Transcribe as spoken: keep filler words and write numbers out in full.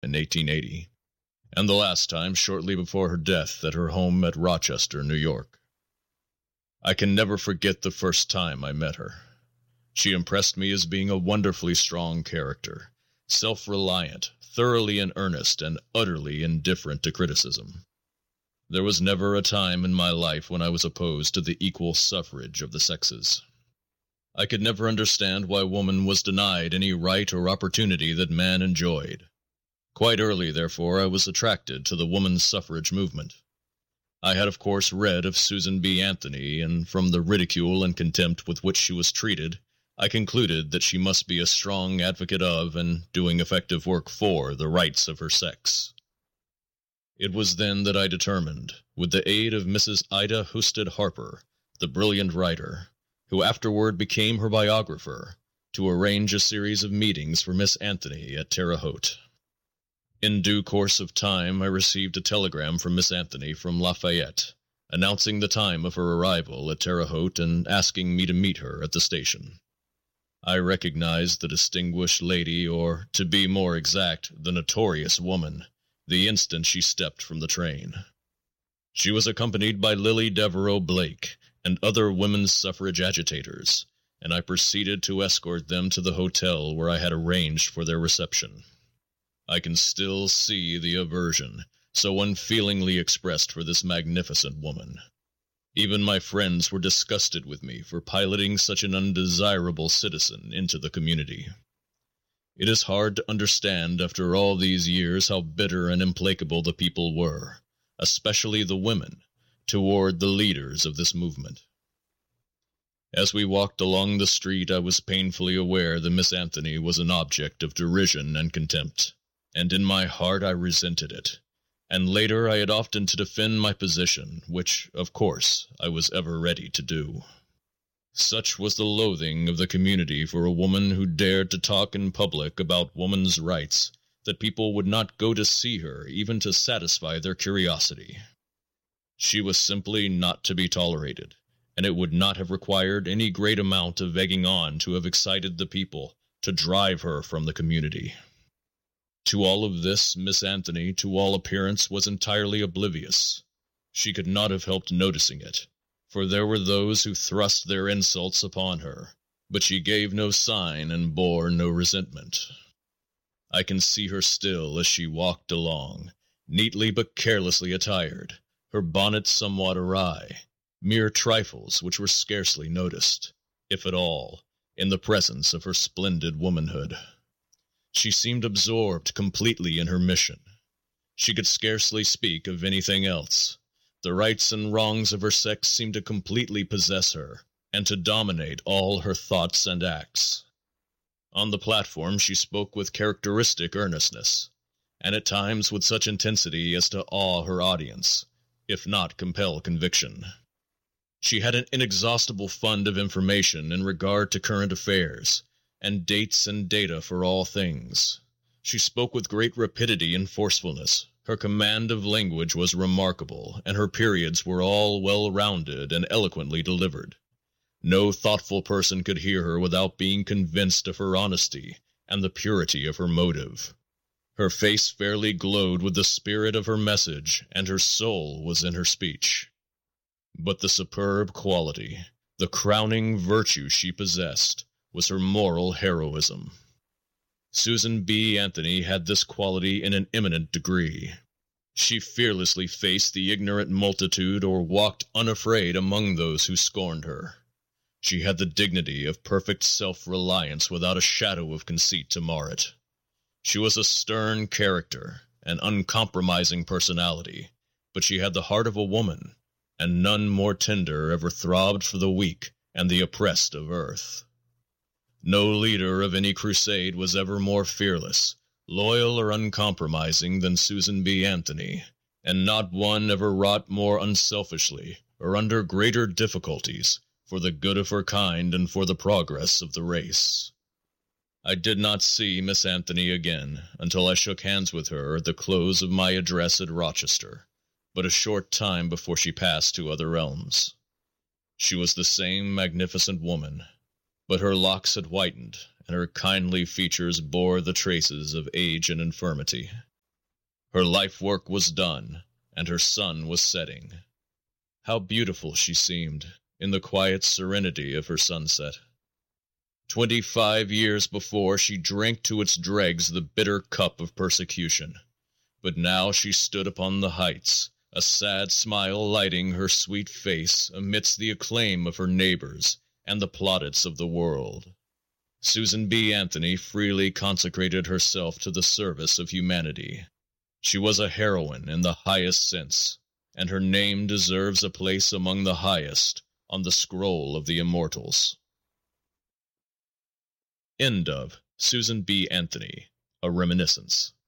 in eighteen eighty, and the last time shortly before her death at her home at Rochester, New York. I can never forget the first time I met her. She impressed me as being a wonderfully strong character, self-reliant, thoroughly in earnest, and utterly indifferent to criticism. There was never a time in my life when I was opposed to the equal suffrage of the sexes. I could never understand why woman was denied any right or opportunity that man enjoyed. Quite early, therefore, I was attracted to the woman's suffrage movement. I had of course read of Susan B. Anthony, and from the ridicule and contempt with which she was treated, I concluded that she must be a strong advocate of and doing effective work for the rights of her sex. It was then that I determined, with the aid of Missus Ida Husted Harper, the brilliant writer, who afterward became her biographer, to arrange a series of meetings for Miss Anthony at Terre Haute. In due course of time I received a telegram from Miss Anthony from Lafayette, announcing the time of her arrival at Terre Haute and asking me to meet her at the station. I recognized the distinguished lady, or, to be more exact, the notorious woman, the instant she stepped from the train. She was accompanied by Lily Devereaux Blake and other women's suffrage agitators, and I proceeded to escort them to the hotel where I had arranged for their reception. I can still see the aversion so unfeelingly expressed for this magnificent woman. Even my friends were disgusted with me for piloting such an undesirable citizen into the community. It is hard to understand after all these years how bitter and implacable the people were, especially the women, toward the leaders of this movement. As we walked along the street, I was painfully aware that Miss Anthony was an object of derision and contempt, and in my heart I resented it, and later I had often to defend my position, which, of course, I was ever ready to do. Such was the loathing of the community for a woman who dared to talk in public about woman's rights that people would not go to see her even to satisfy their curiosity. She was simply not to be tolerated, and it would not have required any great amount of egging on to have excited the people to drive her from the community. To all of this, Miss Anthony, to all appearance, was entirely oblivious. She could not have helped noticing it, for there were those who thrust their insults upon her, but she gave no sign and bore no resentment. I can see her still as she walked along, neatly but carelessly attired, her bonnet somewhat awry, mere trifles which were scarcely noticed, if at all, in the presence of her splendid womanhood. She seemed absorbed completely in her mission. She could scarcely speak of anything else. The rights and wrongs of her sex seemed to completely possess her, and to dominate all her thoughts and acts. On the platform she spoke with characteristic earnestness, and at times with such intensity as to awe her audience, if not compel conviction. She had an inexhaustible fund of information in regard to current affairs, and dates and data for all things. She spoke with great rapidity and forcefulness. Her command of language was remarkable, and her periods were all well-rounded and eloquently delivered. No thoughtful person could hear her without being convinced of her honesty and the purity of her motive. Her face fairly glowed with the spirit of her message, and her soul was in her speech. But the superb quality, the crowning virtue she possessed, was her moral heroism. Susan B. Anthony had this quality in an eminent degree. She fearlessly faced the ignorant multitude or walked unafraid among those who scorned her. She had the dignity of perfect self-reliance without a shadow of conceit to mar it. She was a stern character, an uncompromising personality, but she had the heart of a woman, and none more tender ever throbbed for the weak and the oppressed of earth. No leader of any crusade was ever more fearless, loyal, or uncompromising than Susan B. Anthony, and not one ever wrought more unselfishly or under greater difficulties for the good of her kind and for the progress of the race. I did not see Miss Anthony again until I shook hands with her at the close of my address at Rochester, but a short time before she passed to other realms. She was the same magnificent woman, but her locks had whitened, and her kindly features bore the traces of age and infirmity. Her life work was done, and her sun was setting. How beautiful she seemed in the quiet serenity of her sunset. Twenty-five years before she drank to its dregs the bitter cup of persecution, but now she stood upon the heights, a sad smile lighting her sweet face amidst the acclaim of her neighbors and the plaudits of the world. Susan B. Anthony freely consecrated herself to the service of humanity. She was a heroine in the highest sense, and her name deserves a place among the highest on the scroll of the immortals. End of Susan B. Anthony, A Reminiscence.